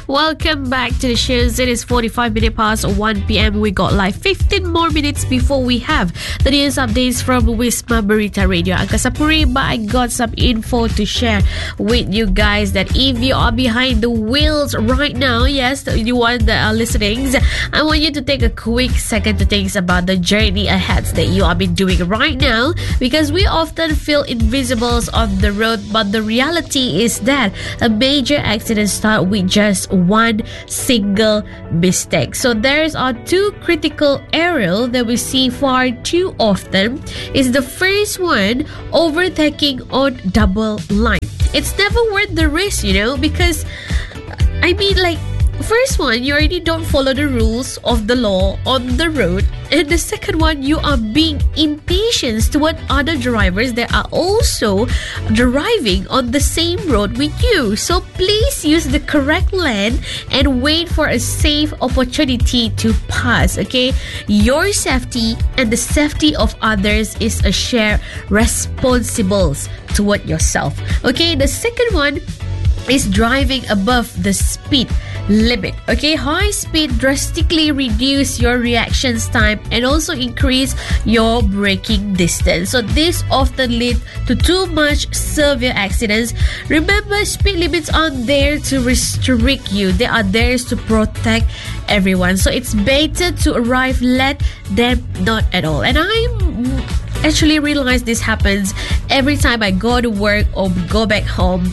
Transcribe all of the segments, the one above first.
Welcome back to the shows. It is 45 minutes past 1 p.m. We got live 15 more minutes before we have the news updates from Wisma Berita Radio Angkasa Puri. But I got some info to share with you guys that if you are behind the wheels right now, yes, you want that are listening, I want you to take a quick second to think about the journey ahead that you have been doing right now, because we often feel invisibles on the road, but the reality is that a major accident starts with just one single mistake. So there's are two critical areas that we see far too often. Is the first one, overtaking on double line. It's never worth the risk, because first one, you already don't follow the rules of the law on the road. And the second one, you are being impatient toward other drivers that are also driving on the same road with you. So please use the correct lane and wait for a safe opportunity to pass, okay? Your safety and the safety of others is a shared responsibility toward yourself, okay? The second one is driving above the speed limit. Okay, high speed drastically reduce your reaction time and also increase your braking distance. So this often leads to too much severe accidents. Remember, speed limits aren't there to restrict you. They are there to protect everyone. So it's better to arrive late than not at all. And I actually realize this happens every time I go to work or go back home.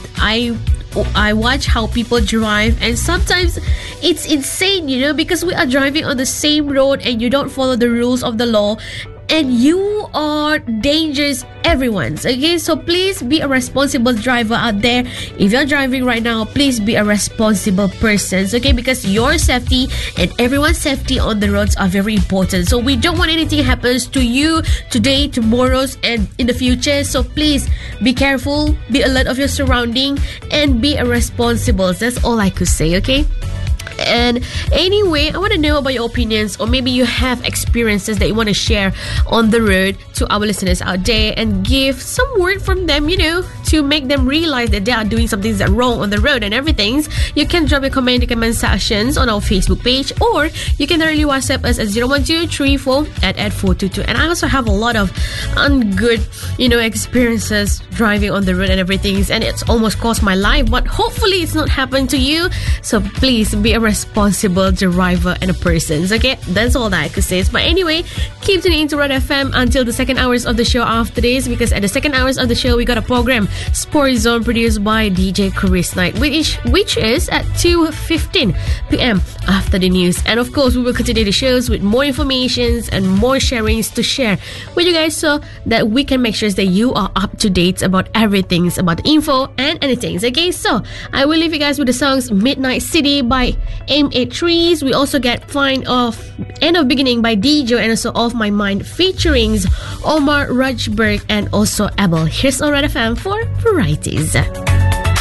I watch how people drive, and sometimes it's insane, because we are driving on the same road and you don't follow the rules of the law, and you are dangerous everyone's, okay? So please be a responsible driver out there. If you're driving right now, please be a responsible person, okay? Because your safety and everyone's safety on the roads are very important. So we don't want anything happens to you today, tomorrow's, and in the future. So please be careful, be alert of your surrounding, and be a responsible. That's all I could say, okay? And anyway, I want to know about your opinions, or maybe you have experiences that you want to share on the road to our listeners out there, and give some word from them, to make them realize that they are doing something that's wrong on the road and everything. You can drop your comment in the comment sections on our Facebook page, or you can directly WhatsApp us at 01234 at 422. And I also have a lot of ungood, experiences driving on the road and everything, and it's almost cost my life, but hopefully it's not happened to you. So please be a responsible driver and a person, okay? That's all that I could say. But anyway, keep tuning into Red FM until the second hours of the show after this, because at the second hours of the show we got a program, Sport Zone, produced by DJ Chris Knight, which is at 2:15 p.m. after the news. And of course, we will continue the shows with more informations and more sharings to share with you guys, so that we can make sure that you are up to date about everything, about the info and anything, okay? So I will leave you guys with the songs Midnight City by M8 Trees. We also get Find of End of Beginning by DJ, and also Off My Mind featuring Omar Rajberg and also Abel. Here's Red FM for varieties.